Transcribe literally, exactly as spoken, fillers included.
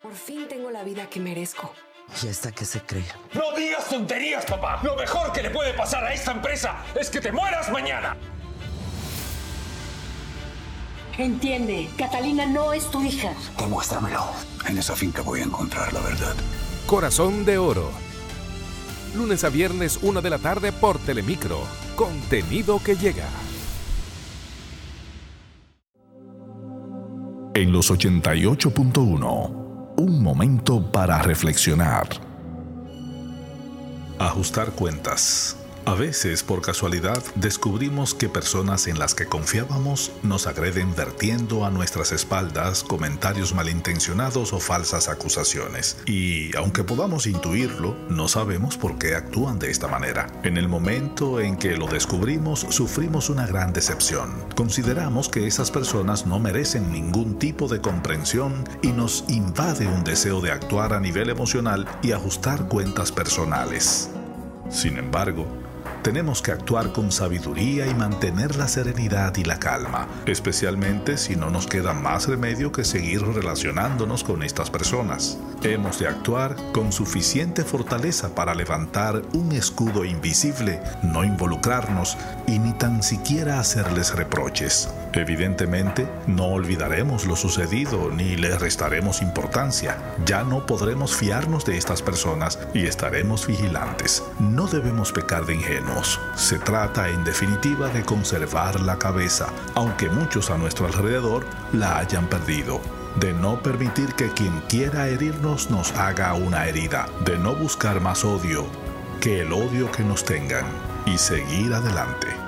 Por fin tengo la vida que merezco. ¿Y esta qué se cree? ¡No digas tonterías, papá! Lo mejor que le puede pasar a esta empresa es que te mueras mañana. Entiende, Catalina no es tu hija. Demuéstramelo. En esa finca voy a encontrar la verdad. Corazón de Oro. Lunes a viernes, una de la tarde por Telemicro. Contenido que llega. En los ochenta y ocho punto uno, un momento para reflexionar. Ajustar cuentas. A veces, por casualidad, descubrimos que personas en las que confiábamos nos agreden vertiendo a nuestras espaldas comentarios malintencionados o falsas acusaciones. Y, aunque podamos intuirlo, no sabemos por qué actúan de esta manera. En el momento en que lo descubrimos, sufrimos una gran decepción. Consideramos que esas personas no merecen ningún tipo de comprensión y nos invade un deseo de actuar a nivel emocional y ajustar cuentas personales. Sin embargo, tenemos que actuar con sabiduría y mantener la serenidad y la calma, especialmente si no nos queda más remedio que seguir relacionándonos con estas personas. Hemos de actuar con suficiente fortaleza para levantar un escudo invisible, no involucrarnos y ni tan siquiera hacerles reproches. Evidentemente, no olvidaremos lo sucedido ni le restaremos importancia. Ya no podremos fiarnos de estas personas y estaremos vigilantes. No debemos pecar de ingenuos. Se trata, en definitiva, de conservar la cabeza, aunque muchos a nuestro alrededor la hayan perdido. De no permitir que quien quiera herirnos nos haga una herida. De no buscar más odio que el odio que nos tengan. Y seguir adelante.